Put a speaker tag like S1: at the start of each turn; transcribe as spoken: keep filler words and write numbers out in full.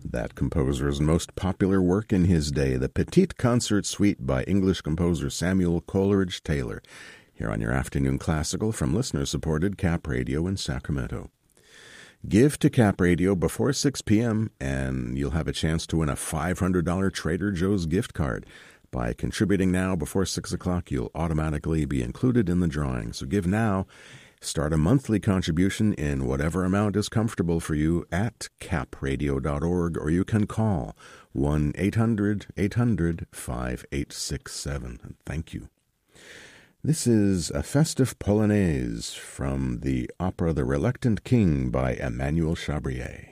S1: that composer's most popular work in his day, the Petite Concert Suite by English composer Samuel Coleridge Taylor, here on your Afternoon Classical from listener-supported Cap Radio in Sacramento. Give to Cap Radio before six p.m. and you'll have a chance to win a five hundred dollars Trader Joe's gift card. By contributing now before six o'clock, you'll automatically be included in the drawing. So give now. Start a monthly contribution in whatever amount is comfortable for you at cap radio dot org, or you can call one eight hundred eight hundred five eight six seven. Thank you. This is a festive polonaise from the opera The Reluctant King by Emmanuel Chabrier.